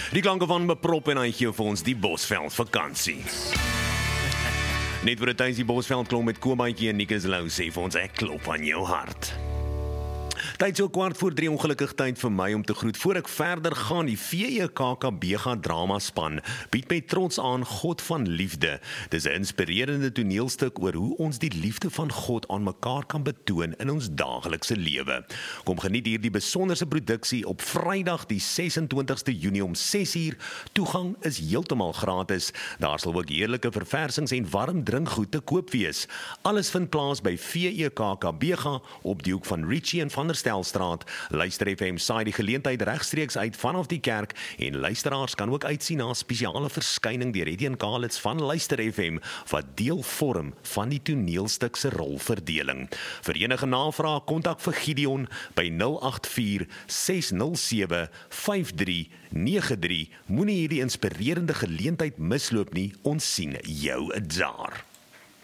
Die klanke van Beprop en hy gee vir ons die Bosveld vakansie. Net vir 'n tyd die Bosveld klom met Kobaantjie en Nikus Lou sê vir ons ek klop aan jou hart. Tyd so 2:15 ongelukkig tyd vir my om te groet. Voor ek verder gaan, die VEKKBG dramaspan bied met trots aan God van Liefde. Dis 'n inspirerende toneelstuk oor hoe ons die liefde van God aan mekaar kan betoon in ons daaglikse lewe. Kom geniet hierdie besonderse produksie op Vrydag die 26ste Junie om 6uur. Toegang is heeltemal gratis. Daar sal ook heerlike verversings en warm drinkgoed te koop wees. Alles vind plaas by VEKKBG op die hoek van Ritchie en Van der Stelstraat. Luister FM saai die geleentheid regstreeks uit vanaf die kerk en luisteraars kan ook uitsien na 'n spesiale verskyning deur Etienne Kalitz van Luister FM wat deel vorm van die toneelstuk se rolverdeling. Vir enige navrae kontak vir Gideon by 084 607 5393. Moenie hierdie inspirerende geleentheid misloop nie. Ons sien jou daar.